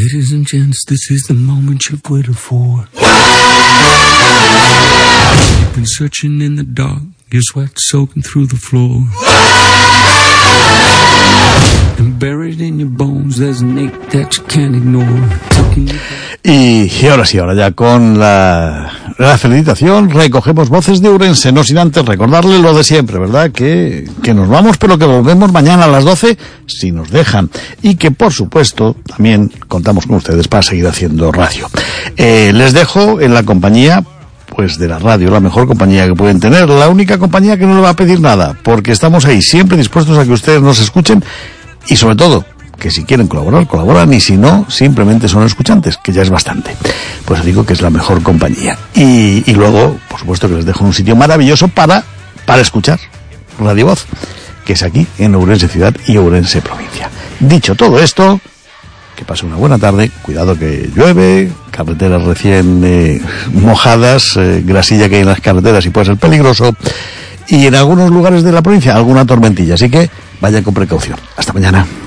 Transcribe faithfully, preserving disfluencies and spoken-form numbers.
Ladies and gents, this is the moment you've waited for. You've been searching in the dark, your sweat soaking through the floor. And buried in your bones, there's an ache that you can't ignore. Y, y ahora sí, ahora ya con la, la felicitación recogemos voces de Ourense, no sin antes recordarle lo de siempre, ¿verdad? Que, que nos vamos, pero que volvemos mañana a las doce, si nos dejan. Y que, por supuesto, también contamos con ustedes para seguir haciendo radio. Eh, les dejo en la compañía, pues, de la radio, la mejor compañía que pueden tener, la única compañía que no le va a pedir nada, porque estamos ahí siempre dispuestos a que ustedes nos escuchen y, sobre todo, que si quieren colaborar, colaboran, y si no, simplemente son escuchantes, que ya es bastante. Pues digo que es la mejor compañía. Y, y luego, por supuesto, que les dejo un sitio maravilloso para, para escuchar Radio Voz, que es aquí, en Ourense Ciudad y Ourense Provincia. Dicho todo esto, que pase una buena tarde, cuidado que llueve, carreteras recién eh, mojadas, eh, grasilla que hay en las carreteras y puede ser peligroso, y en algunos lugares de la provincia alguna tormentilla, así que vayan con precaución. Hasta mañana.